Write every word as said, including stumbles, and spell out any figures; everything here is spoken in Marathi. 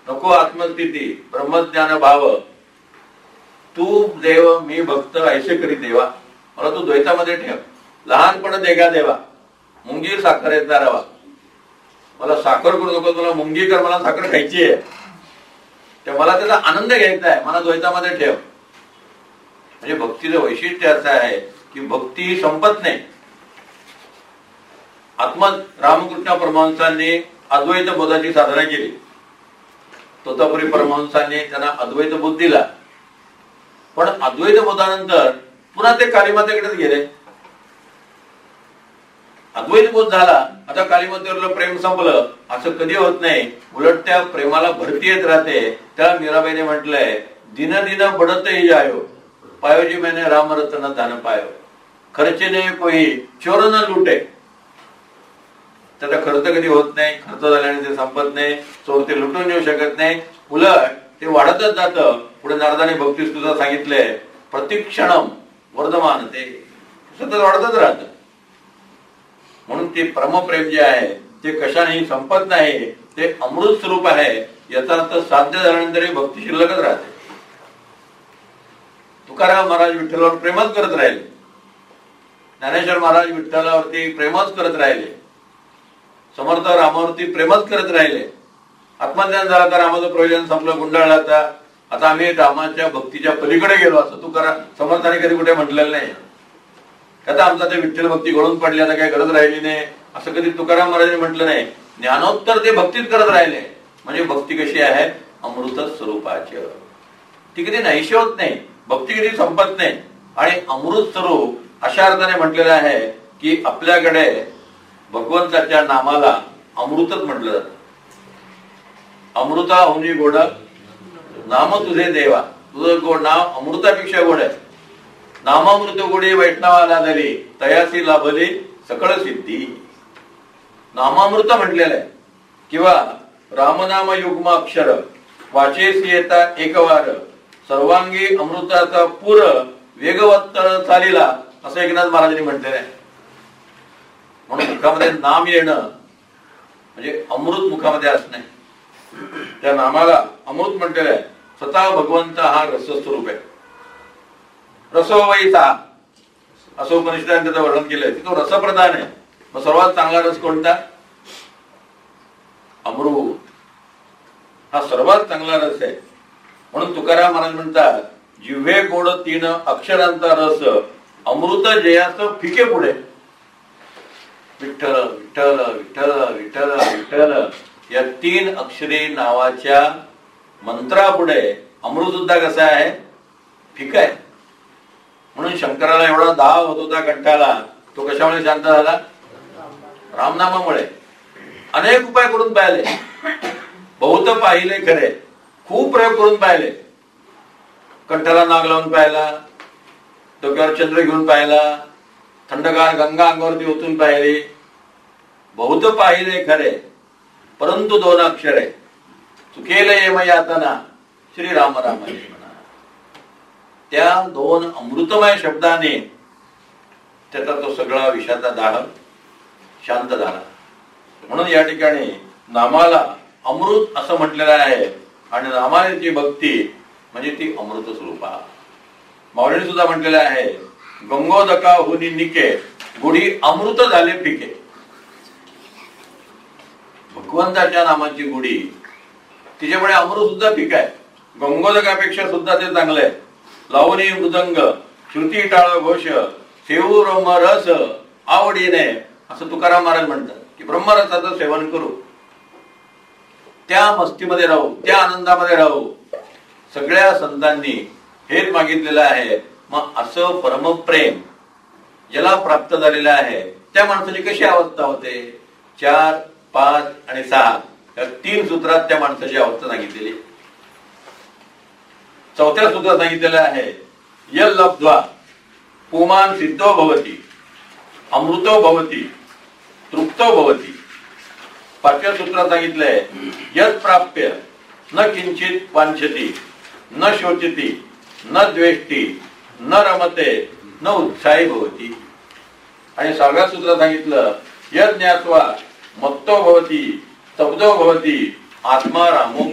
नको आत्मस्थिती ब्रह्मज्ञान भाव, तू देव मी भक्त ऐसे करी देवा, मला तू द्वैतामध्ये ठेव. लहानपण देगा देवा, मुंगी साखर येत रवा, मला साखर करू नको, तुला मुंगी कर, मला साखर खायची आहे, तर मला त्याचा आनंद घ्यायचा आहे, मला द्वैतामध्ये ठेव. म्हणजे भक्तीचं वैशिष्ट्य असं आहे की भक्ती संपत नाही. आत्म रामकृष्ण परमहंसांनी अद्वैत बोधाची साधना केली, तोतापुरी परमहंसांनी त्यांना अद्वैत बोध दिला, पण अद्वैत बोधानंतर पुन्हा ते कालीमातेकडेच गेले. अद्वैत बोध झाला, आता कालीमातेवरलं प्रेम संपलं असं कधी होत नाही, उलट त्या प्रेमाला भरती येत राहते. त्याला मीराबाईने म्हटलंय, दिन दिन बढत ही जायो, पायोजी मैंने राम रतन धन पायो, खर्चे ने कोई चोर न लुटे. त्याचा खर्च कधी होत नाही, खर्च झाल्याने ते संपत नाही, चोर ते लुटून येऊ शकत नाही, उलट ते वाढतच जातं. पुढे नारदाने भक्तिस्तुतीत सांगितलंय, प्रतिक्षणम वर्धमान, ते सतत वाढतच राहतं. म्हणून ते परमप्रेम जे आहे ते कशानेही संपत नाही, ते अमृत स्वरूप आहे. याचा अर्थ साध्य झाल्यानंतरही भक्ती शिल्लकच राहते. तुकाराम महाराज विठ्ठलावर प्रेमच करत राहिले, ज्ञानेश्वर महाराज विठ्ठलावरती प्रेमच करत राहिले, समर्थ रामावरती प्रेमच करत राहिले. आत्मज्ञान झाला तर रामाचं प्रयोजन संपलं, गुंडाळला, तर आता आम्ही रामाच्या भक्तीच्या पलीकडे गेलो असं तुकाराम समर्थाने कधी कुठे म्हटलेलं नाही. आता आमचा ते विठ्ठल भक्ती गळून पडली, आता काही गरज राहिली नाही असं कधी तुकाराम महाराजांनी म्हटलं नाही. ज्ञानोत्तर ते भक्तीच करत राहिले. म्हणजे भक्ती कशी आहे, अमृत स्वरूपाची, ती कधी नाहीशी होत नाही, भक्ती कधी संपत नाही. आणि अमृत स्वरूप अशा अर्थाने म्हटलेलं आहे की आपल्याकडे भगवंताच्या नामाला अमृतच म्हटलं जातं. अमृता होनी गोड नाम तुझे देवा, तुझं गोड नाव अमृतापेक्षा गोड आहे. नामामृत गोडी वैष्णवाला झाली, तयासी लाभली सकळ सिद्धी. नामामृत म्हटलेलं आहे. किंवा रामनाम युग्म अक्षर वाचेसी येता एकवार, सर्वांगी अमृताचा पूर वेगवत चालीला, असं एकनाथ महाराजांनी म्हटलेलं आहे. म्हणून मुखामध्ये नाम येणं म्हणजे अमृत मुखामध्ये असणे. त्या नामाला अमृत म्हटलेलं आहे. स्वतः भगवंत हा रसस्वरूप आहे. रसो वैसा असं उपनिषदाने त्याचं वर्णन केलंय, तो रसप्रधान आहे. मग सर्वात चांगला रस कोणता? अमृत हा सर्वात चांगला रस आहे. म्हणून तुकाराम महाराज म्हणतात, जिव्हे गोड तीन अक्षरांचा रस, अमृत जयास फिके पुढे. विठ्ठल विठ्ठल विठ्ठल विठ्ठल विठ्ठल या तीन अक्षरी नावाच्या मंत्रापुढे अमृत सुद्धा कसा आहे, फिका आहे. म्हणून शंकराला एवढा दाव होत होता कंठाला, तो कशामुळे शांत झाला? रामनामामुळे. अनेक उपाय करून पाहिले, बहुत पाहिले खरे, खूप प्रयोग करून पाहिले. कंठाला नाग लावून पाहिला, डोक्यावर चंद्र घेऊन पाहिला, थंडगार गंगा अंगावरती ओतून पाहिली, बहुत पाहिले खरे, परंतु दोन अक्षर आहे, चुकेल येम यातना श्रीराम राम. त्या दोन अमृतमय शब्दाने त्याचा तो सगळा विषाचा दाह शांत झाला. म्हणून या ठिकाणी नामाला अमृत असं म्हटलेलं आहे. आणि नामाची भक्ती म्हणजे ती अमृत स्वरूपा. माऊलीने सुद्धा म्हटलेलं आहे, गंगोदका हुनी निके, गुढी अमृत झाले पिके. भगवंताच्या नामाची गुढी, तिच्यामुळे अमृत सुद्धा पीक आहे. गंगोदकापेक्षा सुद्धा ते चांगलं आहे. लावणी मृदंग श्रुती टाळ घोष सेवू रम रस आवडीने, असं तुकाराम महाराज म्हणतात की ब्रह्मरसाचं सेवन करू, त्या मस्तीमध्ये राहू, त्या आनंदामध्ये राहू. सगळ्या संतांनी हेच मागितलेलं आहे. मग असं परमप्रेम ज्याला प्राप्त झालेलं आहे त्या माणसाची कशी अवस्था होते? चार, पाच आणि सहा या तीन सूत्रात त्या माणसाची अवस्था सांगितलेली. चौथ्या सूत्रात सांगितलेलं आहे, यल लब्ध्वा पुमान सिद्धो भवती, अमृतो भवती, तृप्तो भवती. पाचव्या सूत्रात सांगितलंय, यत् प्राप्य न किंचित वांछति, न शोचती, न द्वेष्टी, न रमते, न उत्साही भवती. आणि सहाव्या सूत्रात सांगितलं, यत् ज्ञात्वा मत्तो भवती, स्तब्धो भवती, आत्मा रामो